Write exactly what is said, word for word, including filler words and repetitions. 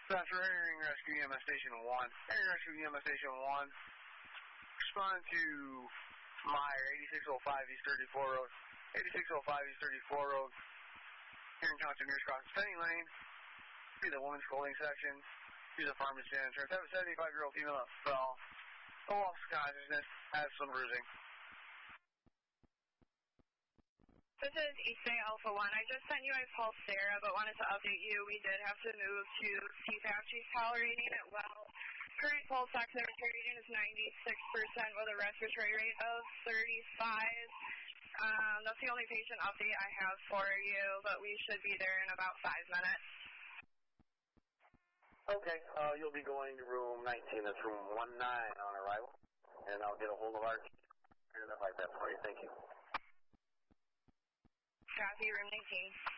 After Area Rescue E M S Station one. Area Rescue E M S Station one. Respond to Meyer, eighty-six oh five East thirty-four Road. eighty-six oh five East thirty-four Road. Here in Township near crossing Penny Lane. See the women's clothing section. See the pharmacy entrance. Have a seventy-five-year-old female that fell. No loss of consciousness. Has some bruising. This is East Bay Alpha one. I just sent you a pulse Sarah, but wanted to update you. We did have to move to C PAP. She's tolerating it well. Current pulse oximetry reading is ninety-six percent with a respiratory rate of thirty-five. Um, that's the only patient update I have for you, but we should be there in about five minutes. Okay, uh, you'll be going to room nineteen. That's room one nine on arrival. And I'll get a hold of our team and identify that for you. Thank you. Copy, room nineteen.